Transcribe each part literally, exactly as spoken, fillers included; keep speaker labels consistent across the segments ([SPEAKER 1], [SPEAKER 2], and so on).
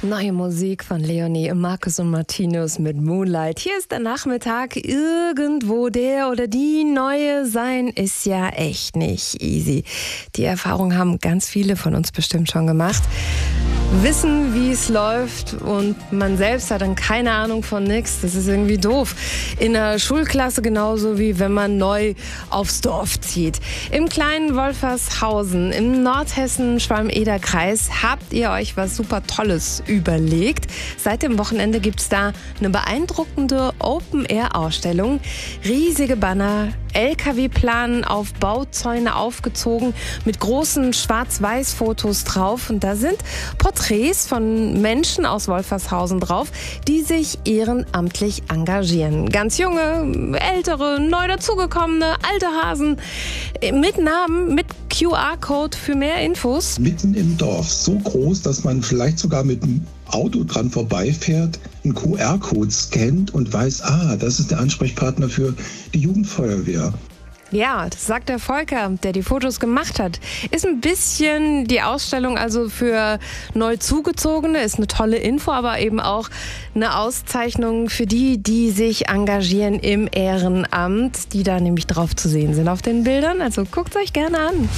[SPEAKER 1] Neue Musik von Leonie, Markus und Martinus mit Moonlight. Hier ist der Nachmittag. Irgendwo der oder die Neue sein ist ja echt nicht easy. Die Erfahrung haben ganz viele von uns bestimmt schon gemacht. Wissen, wie es läuft und man selbst hat dann keine Ahnung von nichts. Das ist irgendwie doof. In der Schulklasse genauso wie wenn man neu aufs Dorf zieht. Im kleinen Wolfershausen, im Nordhessen-Schwalm-Eder-Kreis habt ihr euch was super Tolles überlegt. Seit dem Wochenende gibt's da eine beeindruckende Open-Air-Ausstellung. Riesige Banner, L K W-Planen auf Bauzäune aufgezogen mit großen Schwarz-Weiß-Fotos drauf. Und da sind Porträts von Menschen aus Wolfershausen drauf, die sich ehrenamtlich engagieren. Ganz junge, ältere, neu dazugekommene, alte Hasen mit Namen, mit Q R-Code für mehr Infos.
[SPEAKER 2] Mitten im Dorf, so groß, dass man vielleicht sogar mit dem Auto dran vorbeifährt, einen Q R-Code scannt und weiß, ah, das ist der Ansprechpartner für die Jugendfeuerwehr.
[SPEAKER 1] Ja, das sagt der Volker, der die Fotos gemacht hat. Ist ein bisschen die Ausstellung also für neu Zugezogene, ist eine tolle Info, aber eben auch eine Auszeichnung für die, die sich engagieren im Ehrenamt, die da nämlich drauf zu sehen sind auf den Bildern. Also guckt euch gerne an.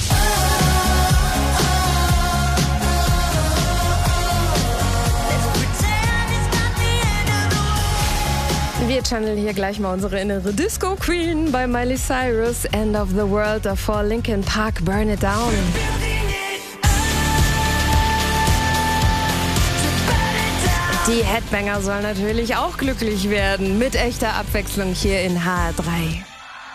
[SPEAKER 1] Wir channeln hier gleich mal unsere innere Disco Queen bei Miley Cyrus. End of the World, davor Linkin Park, Burn It Down. Die Headbanger sollen natürlich auch glücklich werden mit echter Abwechslung hier in H R drei.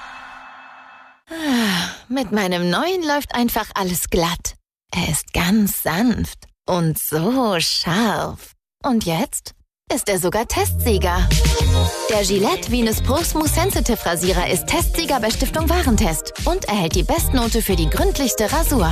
[SPEAKER 3] Mit meinem neuen läuft einfach alles glatt. Er ist ganz sanft und so scharf. Und jetzt ist er sogar Testsieger. Der Gillette Venus Pro Smooth Sensitive Rasierer ist Testsieger bei Stiftung Warentest und erhält die Bestnote für die gründlichste Rasur.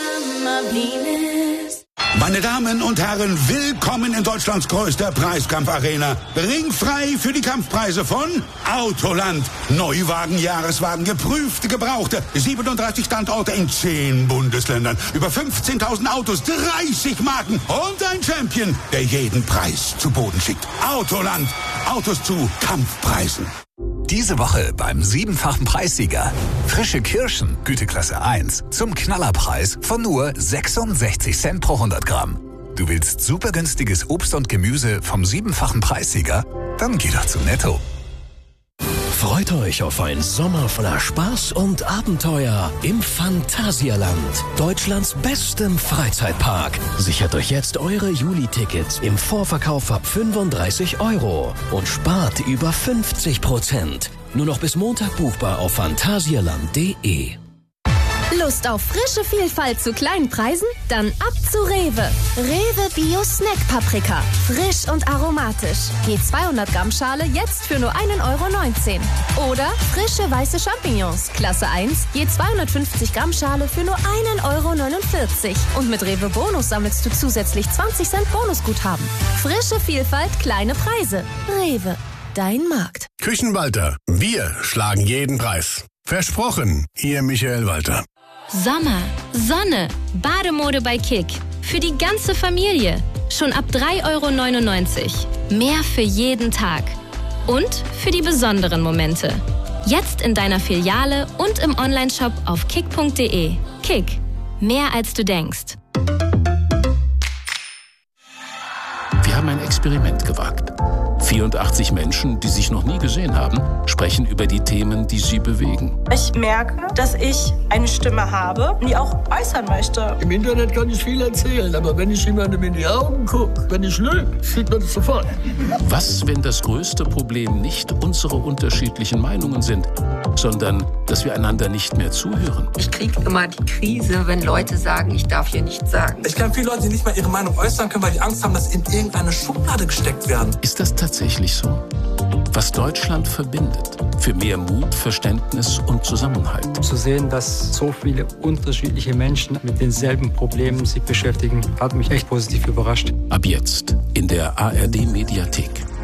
[SPEAKER 4] Meine Damen und Herren, willkommen in Deutschlands größter Preiskampfarena. Ringfrei für die Kampfpreise von Autoland. Neuwagen, Jahreswagen, geprüfte, gebrauchte. siebenunddreißig Standorte in zehn Bundesländern. Über fünfzehntausend Autos, dreißig Marken und ein Champion, der jeden Preis zu Boden schickt. Autoland. Autos zu Kampfpreisen.
[SPEAKER 5] Diese Woche beim siebenfachen Preissieger. Frische Kirschen, Güteklasse eins, zum Knallerpreis von nur sechsundsechzig Cent pro hundert Gramm. Du willst super günstiges Obst und Gemüse vom siebenfachen Preissieger? Dann geh doch zu Netto.
[SPEAKER 6] Freut euch auf einen Sommer voller Spaß und Abenteuer im Phantasialand, Deutschlands bestem Freizeitpark. Sichert euch jetzt eure Juli-Tickets im Vorverkauf ab fünfunddreißig Euro und spart über fünfzig Prozent. Nur noch bis Montag buchbar auf phantasialand punkt de.
[SPEAKER 7] Lust auf frische Vielfalt zu kleinen Preisen? Dann ab zu Rewe. Rewe Bio Snack Paprika. Frisch und aromatisch. Je zweihundert Gramm Schale jetzt für nur ein Euro neunzehn. Oder frische weiße Champignons. Klasse eins. Je zweihundertfünfzig Gramm Schale für nur ein Euro neunundvierzig. Und mit Rewe Bonus sammelst du zusätzlich zwanzig Cent Bonusguthaben. Frische Vielfalt, kleine Preise. Rewe. Dein Markt.
[SPEAKER 8] Küchenwalter. Wir schlagen jeden Preis. Versprochen. Ihr Michael Walter.
[SPEAKER 9] Sommer, Sonne, Bademode bei Kick. Für die ganze Familie. Schon ab drei Euro neunundneunzig. Mehr für jeden Tag. Und für die besonderen Momente. Jetzt in deiner Filiale und im Onlineshop auf kick punkt de. Kick. Mehr als du denkst.
[SPEAKER 10] Wir haben ein Experiment gewagt. vierundachtzig Menschen, die sich noch nie gesehen haben, sprechen über die Themen, die sie bewegen.
[SPEAKER 11] Ich merke, dass ich eine Stimme habe, die auch äußern möchte.
[SPEAKER 12] Im Internet kann ich viel erzählen, aber wenn ich jemandem in die Augen gucke, wenn ich lüge, sieht man das sofort.
[SPEAKER 10] Was, wenn das größte Problem nicht unsere unterschiedlichen Meinungen sind, sondern dass wir einander nicht mehr zuhören?
[SPEAKER 13] Ich kriege immer die Krise, wenn Leute sagen, ich darf hier nichts sagen.
[SPEAKER 14] Ich kenne viele Leute, die nicht mal ihre Meinung äußern können, weil die Angst haben, dass sie in irgendeine Schublade gesteckt werden.
[SPEAKER 10] Ist das tatsächlich so? Was Deutschland verbindet, für mehr Mut, Verständnis und Zusammenhalt.
[SPEAKER 15] Zu sehen, dass so viele unterschiedliche Menschen mit denselben Problemen sich beschäftigen, hat mich echt positiv überrascht.
[SPEAKER 10] Ab jetzt in der A R D Mediathek.